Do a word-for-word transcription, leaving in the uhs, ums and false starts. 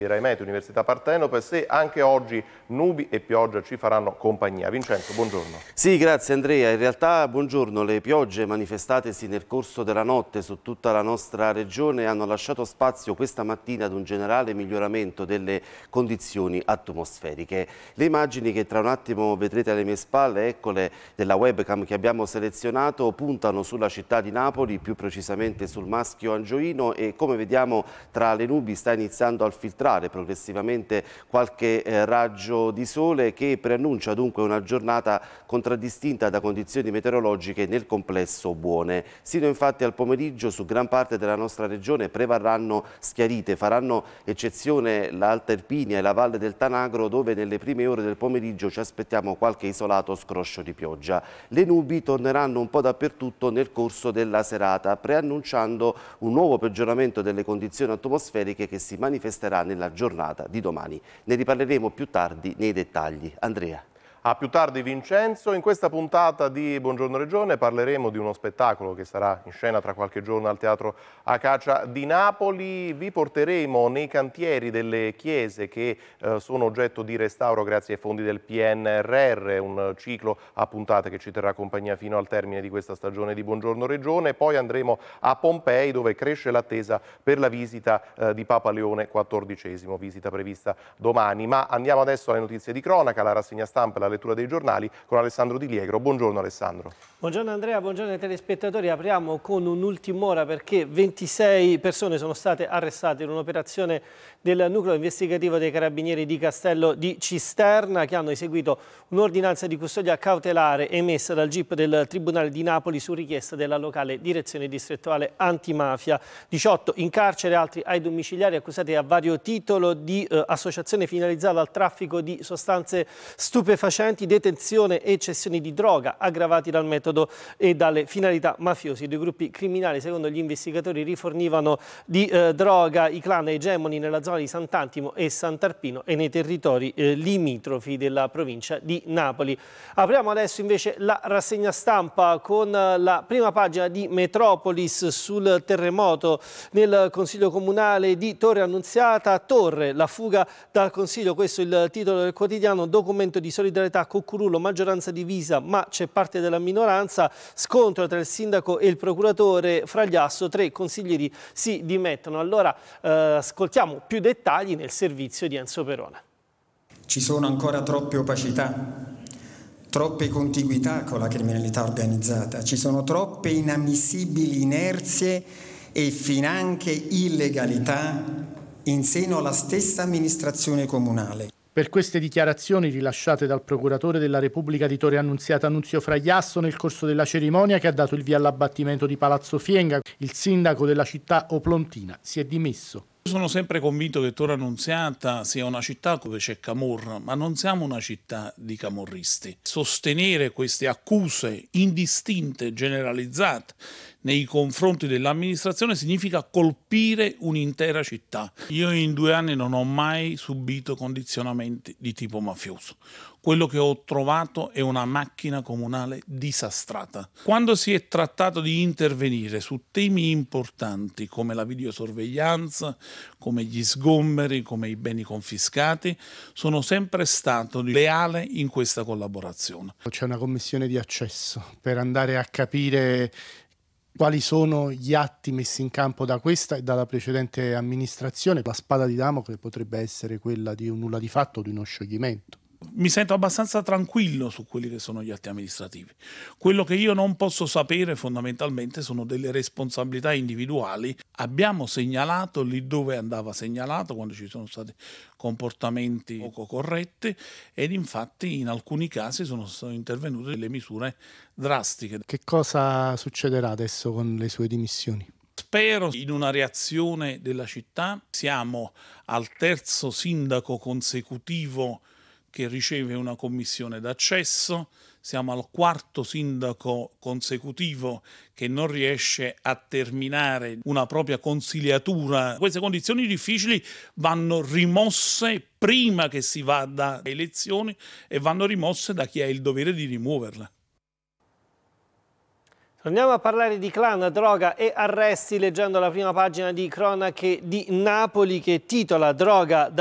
Rai Meteo, Università Partenope, se anche oggi nubi e pioggia ci faranno compagnia. Vincenzo, buongiorno. Sì, grazie Andrea. In realtà, buongiorno, le piogge manifestatesi nel corso della notte su tutta la nostra regione hanno lasciato spazio questa mattina ad un generale miglioramento delle condizioni atmosferiche. Le immagini che tra un attimo vedrete alle mie spalle, eccole, della webcam che abbiamo selezionato, puntano sulla città di Napoli, più precisamente sul Maschio Angioino, e come vediamo tra le nubi sta iniziando a filtrare progressivamente qualche eh, raggio di sole che preannuncia dunque una giornata contraddistinta da condizioni meteorologiche nel complesso buone. Sino infatti al pomeriggio su gran parte della nostra regione prevarranno schiarite, faranno eccezione l'Alta Irpinia e la Valle del Tanagro, dove nelle prime ore del pomeriggio ci aspettiamo qualche isolato scroscio di pioggia. Le nubi torneranno un po' dappertutto nel corso della serata, preannunciando un nuovo peggioramento delle condizioni atmosferiche che si manifesterà nella giornata di domani. Ne riparleremo più tardi nei dettagli. Andrea. A più tardi Vincenzo. In questa puntata di Buongiorno Regione parleremo di uno spettacolo che sarà in scena tra qualche giorno al Teatro Acacia di Napoli. Vi porteremo nei cantieri delle chiese che eh, sono oggetto di restauro grazie ai fondi del P N R R, un ciclo a puntate che ci terrà compagnia fino al termine di questa stagione di Buongiorno Regione. Poi andremo a Pompei, dove cresce l'attesa per la visita eh, di Papa Leone quattordicesimo, visita prevista domani. Ma andiamo adesso alle notizie di cronaca, la rassegna stampa e la lettura dei giornali con Alessandro Di Liegro. Buongiorno Alessandro. Buongiorno Andrea, buongiorno ai telespettatori. Apriamo con un'ultima ora perché ventisei persone sono state arrestate in un'operazione del nucleo investigativo dei Carabinieri di Castello di Cisterna, che hanno eseguito un'ordinanza di custodia cautelare emessa dal G I P del Tribunale di Napoli su richiesta della locale direzione distrettuale antimafia. diciotto in carcere, altri ai domiciliari accusati a vario titolo di eh, associazione finalizzata al traffico di sostanze stupefacenti, detenzione e cessione di droga aggravati dal metodo e dalle finalità mafiosi. I due gruppi criminali, secondo gli investigatori, rifornivano di eh, droga i clan egemoni nella zona di Sant'Antimo e Sant'Arpino e nei territori eh, limitrofi della provincia di Napoli. Apriamo adesso invece la rassegna stampa con eh, la prima pagina di Metropolis sul terremoto nel Consiglio Comunale di Torre Annunziata. Torre, la fuga dal Consiglio, questo è il titolo del quotidiano. Documento di solidarietà, Coccurullo, maggioranza divisa ma c'è parte della minoranza. Scontro tra il sindaco e il procuratore Fragliasso, tre consiglieri si dimettono. Allora eh, ascoltiamo più dettagli nel servizio di Enzo Perona. Ci sono ancora troppe opacità, troppe contiguità con la criminalità organizzata, ci sono troppe inammissibili inerzie e finanche illegalità in seno alla stessa amministrazione comunale. Per queste dichiarazioni rilasciate dal procuratore della Repubblica di Torre Annunziata Nunzio Fragliasso nel corso della cerimonia che ha dato il via all'abbattimento di Palazzo Fienga, il sindaco della città oplontina si è dimesso. Sono sempre convinto che Torre Annunziata sia una città dove c'è camorra, ma non siamo una città di camorristi. Sostenere queste accuse indistinte, generalizzate nei confronti dell'amministrazione significa colpire un'intera città. Io in due anni non ho mai subito condizionamenti di tipo mafioso. Quello che ho trovato è una macchina comunale disastrata. Quando si è trattato di intervenire su temi importanti come la videosorveglianza, come gli sgomberi, come i beni confiscati, sono sempre stato leale in questa collaborazione. C'è una commissione di accesso per andare a capire quali sono gli atti messi in campo da questa e dalla precedente amministrazione. La spada di Damocle potrebbe essere quella di un nulla di fatto o di uno scioglimento. Mi sento abbastanza tranquillo su quelli che sono gli atti amministrativi. Quello che io non posso sapere fondamentalmente sono delle responsabilità individuali. Abbiamo segnalato lì dove andava segnalato, quando ci sono stati comportamenti poco corretti, ed infatti in alcuni casi sono intervenute delle misure drastiche. Che cosa succederà adesso con le sue dimissioni? Spero in una reazione della città. Siamo al terzo sindaco consecutivo che riceve una commissione d'accesso, siamo al quarto sindaco consecutivo che non riesce a terminare una propria consigliatura. Queste condizioni difficili vanno rimosse prima che si vada a elezioni e vanno rimosse da chi ha il dovere di rimuoverle. Torniamo a parlare di clan, droga e arresti leggendo la prima pagina di Cronache di Napoli che titola Droga